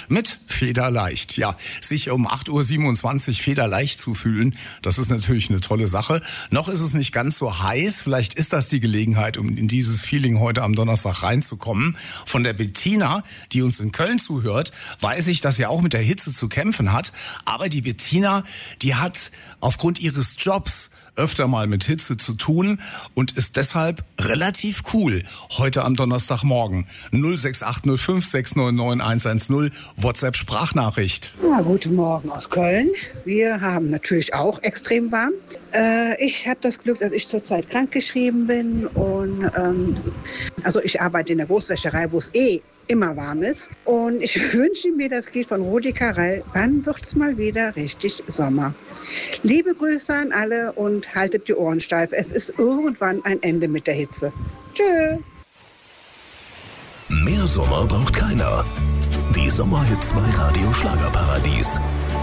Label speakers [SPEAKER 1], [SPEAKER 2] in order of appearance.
[SPEAKER 1] mit Federleicht. Ja, sich um 8.27 Uhr federleicht zu fühlen, das ist natürlich eine tolle Sache. Noch ist es nicht ganz so heiß. Vielleicht ist das die Gelegenheit, um in dieses Feeling heute am Donnerstag reinzukommen. Von der Bettina, die uns in Köln zuhört, weiß ich, dass sie auch mit der Hitze zu kämpfen hat. Aber die Bettina, die hat aufgrund ihres Jobs öfter mal mit Hitze zu tun und ist deshalb relativ cool heute am Donnerstagmorgen. 06805 699 110 WhatsApp-Sprachnachricht.
[SPEAKER 2] Ja, guten Morgen aus Köln. Wir haben natürlich auch extrem warm. Ich habe das Glück, dass ich zurzeit krankgeschrieben bin und also ich arbeite in der Großwäscherei, wo es immer warm ist. Und ich wünsche mir das Lied von Rudi Carrell, wann wird's mal wieder richtig Sommer? Liebe Grüße an alle und haltet die Ohren steif. Es ist irgendwann ein Ende mit der Hitze. Tschö.
[SPEAKER 3] Mehr Sommer braucht keiner. Die Sommerhits bei Radio Schlagerparadies.